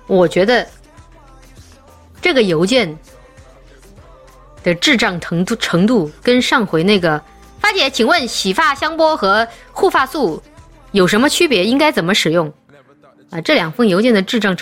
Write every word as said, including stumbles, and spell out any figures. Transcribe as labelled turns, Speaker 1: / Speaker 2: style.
Speaker 1: 我觉得这个邮件的智障程度程度跟上回那个发姐，请问洗发香波和护发素有什么区别？应该怎么使用？啊，这两封邮件的智障